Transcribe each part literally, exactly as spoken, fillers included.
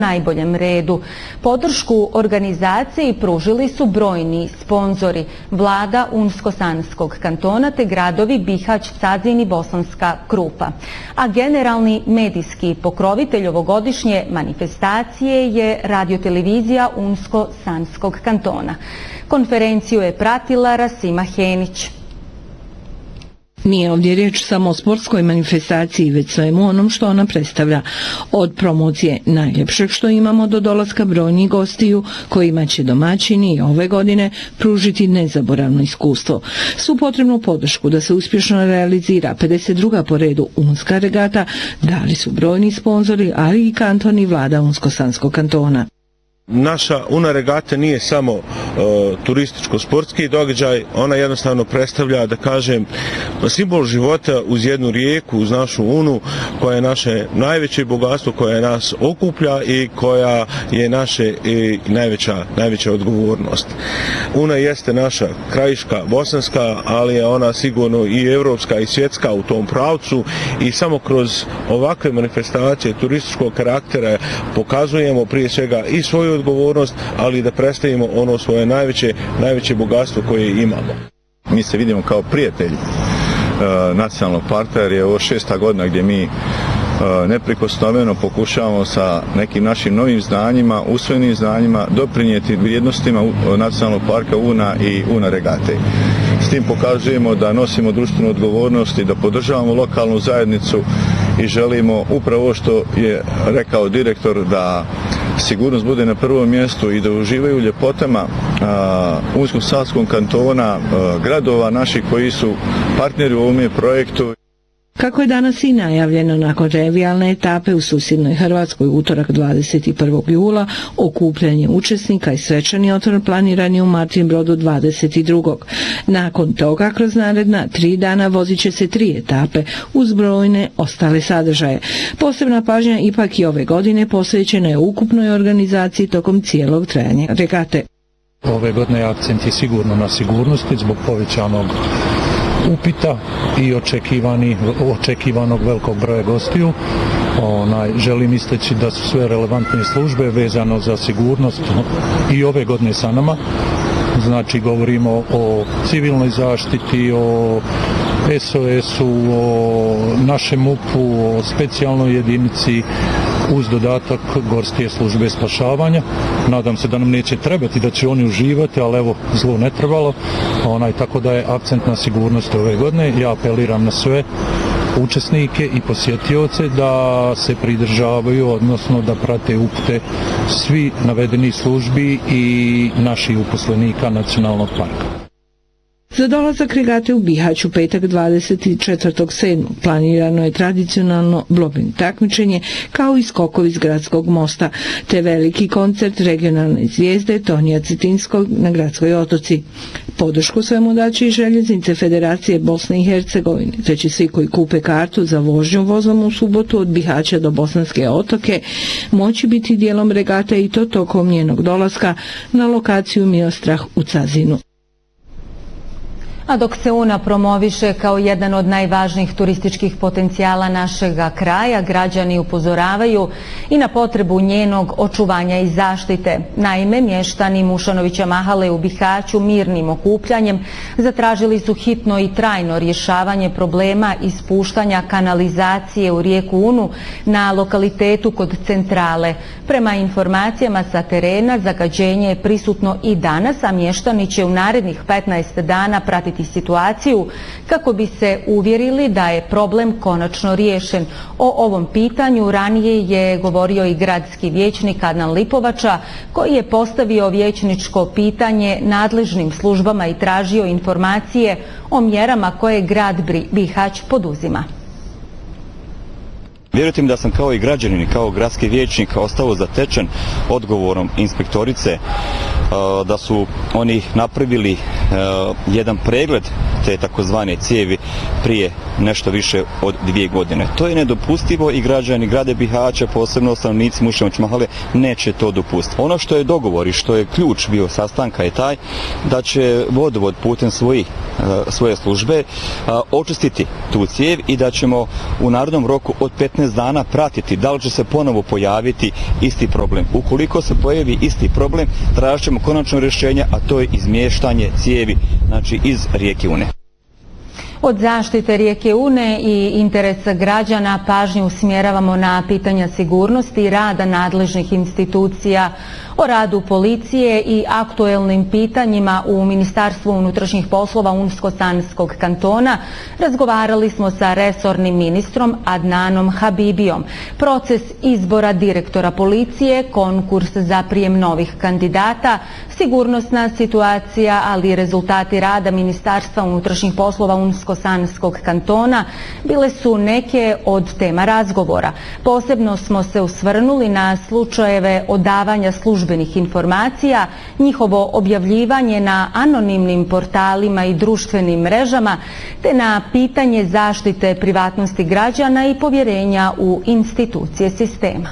najboljem redu. Podršku organizaciji pružili su brojni sponzori, vlada Unsko-Sanskog kantona te gradovi Bihać, Cazin i Bosanska Krupa. A generalni medijski pokrovitelj ovogodišnje manifestacije je radiotelevizija Unsko-Sanskog kantona. Konferenciju je pratila Rasima Henić. Nije ovdje riječ samo o sportskoj manifestaciji, već svemu onom što ona predstavlja. Od promocije najljepšeg što imamo do dolaska brojnih gostiju kojima će domaćini i ove godine pružiti nezaboravno iskustvo. Svu potrebnu podršku da se uspješno realizira pedeset druga po redu unska regata dali su brojni sponzori, ali i kanton i vlada Unsko-Sanskog kantona. Naša Una regata nije samo uh, turističko-sportski događaj, ona jednostavno predstavlja, da kažem, simbol života uz jednu rijeku, uz našu Unu, koja je naše najveće bogatstvo, koja nas okuplja i koja je naše i najveća, najveća odgovornost. Una jeste naša krajiška, bosanska, ali je ona sigurno i evropska i svjetska u tom pravcu i samo kroz ovakve manifestacije turističkog karaktera pokazujemo prije svega i svoju odgovornost, ali da predstavimo ono svoje najveće, najveće bogatstvo koje imamo. Mi se vidimo kao prijatelji e, nacionalnog parka, jer je ovo šesta godina gdje mi e, neprikosnoveno pokušavamo sa nekim našim novim znanjima, usvojenim znanjima, doprinijeti vrijednostima nacionalnog parka Una i Una regate. S tim pokazujemo da nosimo društvenu odgovornost i da podržavamo lokalnu zajednicu i želimo upravo što je rekao direktor, da sigurnost bude na prvom mjestu i da uživaju u ljepotama Unsko-Sanskog kantona, a, gradova naših koji su partneri u ovome projektu. Kako je danas i najavljeno, nakon revijalne etape u susjednoj Hrvatskoj utorak dvadeset prvog jula, okupljanje učesnika i svečani otvoreno planirani u Martinbrodu dvadeset drugog Nakon toga, kroz naredna tri dana vozit će se tri etape uz brojne ostale sadržaje. Posebna pažnja ipak i ove godine posvećena je ukupnoj organizaciji tokom cijelog trajanja regate. Ove godine akcent je sigurno na sigurnosti zbog povećanog upita i očekivani, očekivanog velikog broja gostiju. Onaj, želim istaći da su sve relevantne službe vezano za sigurnost i ove godine sa nama. Znači govorimo o civilnoj zaštiti, o S O S-u, o našem M U P-u, o specijalnoj jedinici, uz dodatak gorske službe spašavanja. Nadam se da nam neće trebati, da će oni uživati, ali evo, zlo ne trebalo. Onaj, tako da je akcent na sigurnost ove godine. Ja apeliram na sve učesnike i posjetioce da se pridržavaju, odnosno da prate upute svi navedeni službi i naših uposlenika nacionalnog parka. Za dolazak regate u Bihać u petak dvadeset četvrtog sedmog planirano je tradicionalno blobing takmičenje kao i skokovi s gradskog mosta, te veliki koncert regionalne zvijezde Tonija Cetinskog na Gradskoj otoci. Podršku svemu daće i željeznice Federacije Bosne i Hercegovine, te će svi koji kupe kartu za vožnju vozom u subotu od Bihaća do Bosanske otoke moći biti dijelom regate i to tokom njenog dolaska na lokaciju Miostrah u Cazinu. A dok se Una promoviše kao jedan od najvažnijih turističkih potencijala našega kraja, građani upozoravaju i na potrebu njenog očuvanja i zaštite. Naime, mještani Mušanovića Mahale u Bihaću mirnim okupljanjem zatražili su hitno i trajno rješavanje problema ispuštanja kanalizacije u rijeku Unu na lokalitetu kod centrale. Prema informacijama sa terena, zagađenje je prisutno i danas, a mještani će u narednih petnaest dana pratiti situaciju kako bi se uvjerili da je problem konačno riješen. O ovom pitanju ranije je govorio i gradski vijećnik Adnan Lipovača, koji je postavio vijećničko pitanje nadležnim službama i tražio informacije o mjerama koje grad Bihać poduzima. Vjerujte mi da sam kao i građanin, kao gradski vijećnik ostao zatečen odgovorom inspektorice, da su oni napravili jedan pregled te takozvane cijevi prije nešto više od dvije godine. To je nedopustivo i građani grada Bihaća, posebno stanovnici Mušemoć Mahale, neće to dopustiti. Ono što je dogovor i što je ključ bio sastanka je taj da će vodovod putem svojih, svoje službe očistiti tu cijev i da ćemo u narednom roku od petnaest dana pratiti da li će se ponovo pojaviti isti problem. Ukoliko se pojavi isti problem, tražit ćemo konačno rješenje, a to je izmještanje cijevi, znači iz rijeke Une. Od zaštite rijeke Une i interesa građana pažnju usmjeravamo na pitanja sigurnosti i rada nadležnih institucija, o radu policije i aktuelnim pitanjima u Ministarstvu unutrašnjih poslova Unsko-Sanskog kantona. Razgovarali smo sa resornim ministrom Adnanom Habibijom. Proces izbora direktora policije, konkurs za prijem novih kandidata, sigurnosna situacija, ali i rezultati rada Ministarstva unutrašnjih poslova Unsko-Sanskog kantona bile su neke od tema razgovora. Posebno smo se osvrnuli na slučajeve odavanja službenih informacija, njihovo objavljivanje na anonimnim portalima i društvenim mrežama, te na pitanje zaštite privatnosti građana i povjerenja u institucije sistema.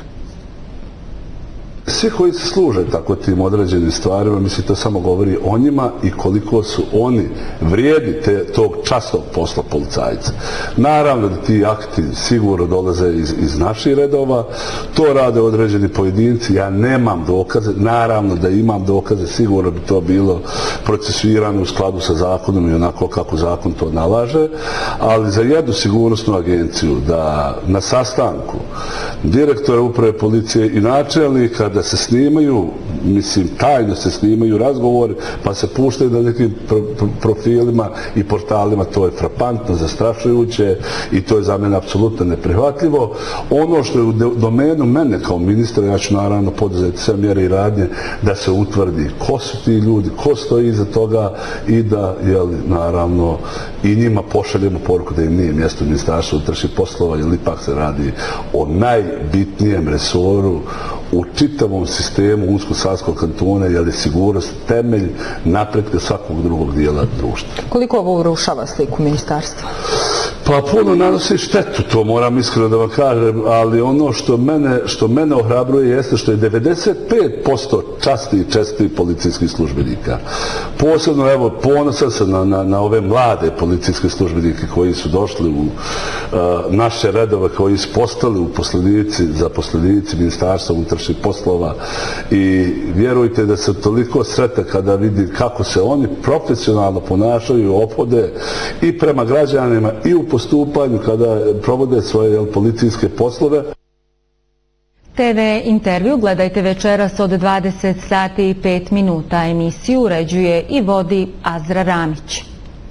Svi koji se služe tako tim određenim stvarima, mislim, to samo govori o njima i koliko su oni vrijedni te, tog časnog posla policajca. Naravno da ti akti sigurno dolaze iz, iz naših redova, to rade određeni pojedinci, ja nemam dokaze, naravno da imam dokaze, sigurno bi to bilo procesuirano u skladu sa zakonom i onako kako zakon to nalaže, ali za jednu sigurnosnu agenciju da na sastanku direktora uprave policije i načelnika da se snimaju, mislim, tajno se snimaju razgovori, pa se puštaju na nekim pro, pro, profilima i portalima, to je frapantno, zastrašujuće i to je za mene apsolutno neprihvatljivo. Ono što je u domenu mene kao ministra, ja ću naravno poduzeti sve mjere i radnje da se utvrdi ko su ti ljudi, ko stoji iza toga i da, jeli, naravno, i njima pošaljemo poruku da im nije mjesto u Ministarstvu unutrašnjih poslova, jer ipak se radi o najbitnijem resoru u čitavom sistemu Unsko-Sanskog kantona, jer je sigurnost temelj napretka svakog drugog dijela društva. Koliko ovo urušava sliku ministarstva? Pa puno nanosi štetu, to moram iskreno da vam kažem, ali ono što mene, što mene ohrabruje jeste što je devedeset pet posto časnih i čestih policijskih službenika. Posebno, evo, ponosan sam na, na, na ove mlade policijske službenike koji su došli u uh, naše redove, koji su postali uposlenici, zaposlenici Ministarstva unutrašnjih poslova i vjerujte da sam toliko sretan kada vidim kako se oni profesionalno ponašaju, ophode i prema građanima i u postupanju kada provode svoje jel, policijske poslove. te ve intervju gledajte večeras od dvadeset sati i pet minuta. Emisiju uređuje i vodi Azra Ramić.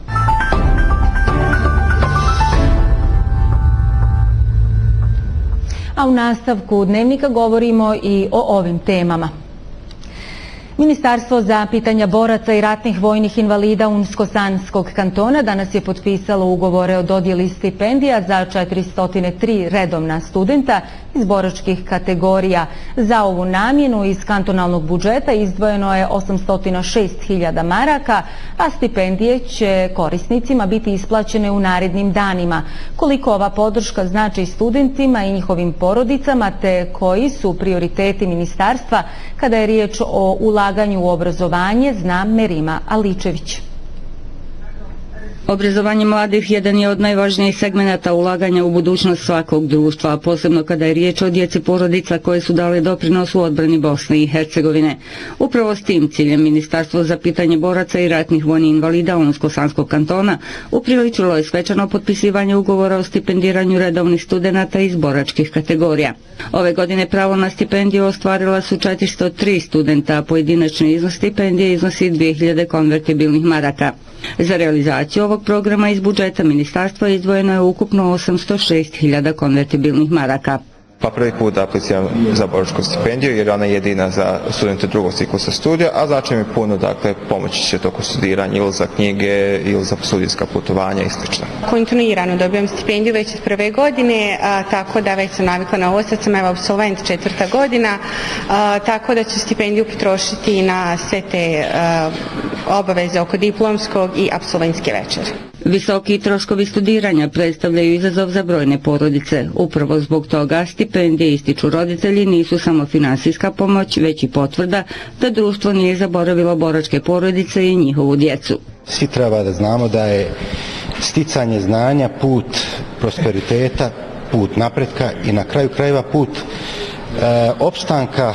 A u nastavku dnevnika govorimo i o ovim temama. Ministarstvo za pitanja boraca i ratnih vojnih invalida Unsko-Sanskog kantona danas je potpisalo ugovore o dodjeli stipendija za četiristo tri redovna studenta iz boračkih kategorija. Za ovu namjenu iz kantonalnog budžeta izdvojeno je osamsto šest hiljada maraka, a stipendije će korisnicima biti isplaćene u narednim danima. Koliko ova podrška znači studentima i njihovim porodicama, te koji su prioriteti ministarstva kada je riječ o ulaganju u obrazovanje, zna Merima Aličević. Obrazovanje mladih jedan je od najvažnijih segmenata ulaganja u budućnost svakog društva, a posebno kada je riječ o djeci porodica koje su dale doprinos u odbrani Bosne i Hercegovine. Upravo s tim ciljem Ministarstvo za pitanje boraca i ratnih vojnih invalida Unsko-Sanskog kantona upriličilo je svečano potpisivanje ugovora o stipendiranju redovnih studenata iz boračkih kategorija. Ove godine pravo na stipendiju ostvarila su četiristo tri studenta, a pojedinačni iznos stipendije iznosi dvije hiljade konvertibilnih maraka. Za realizaciju ovog programa iz budžeta ministarstva izdvojeno je ukupno osamsto šest hiljada konvertibilnih maraka. Pa prvi put da apliciram za boračku stipendiju jer ona je jedina za studente drugog ciklusa studija, a znači mi puno, dakle, pomoći će toko studiranja ili za knjige ili za studijska putovanja i slično. Kontinuirano dobijam stipendiju već od prve godine, a, tako da već sam navikla na ovo, sad sam evo absolvent četvrta godina, a, tako da ću stipendiju potrošiti na sve te a, obaveze oko diplomskog i apsolventske večere. Visoki troškovi studiranja predstavljaju izazov za brojne porodice. Upravo zbog toga stipendije, ističu roditelji, nisu samo finansijska pomoć, već i potvrda da društvo nije zaboravilo boračke porodice i njihovu djecu. Svi treba da znamo da je sticanje znanja put prosperiteta, put napretka i na kraju krajeva put e, opstanka